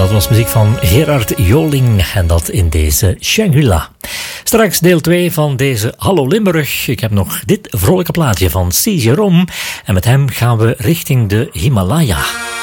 dat was muziek van Gerard Joling en dat in deze Shangri-La. Straks deel 2 van deze Hallo Limburg. Ik heb nog dit vrolijke plaatje van C. Jerome en met hem gaan we richting de Himalaya.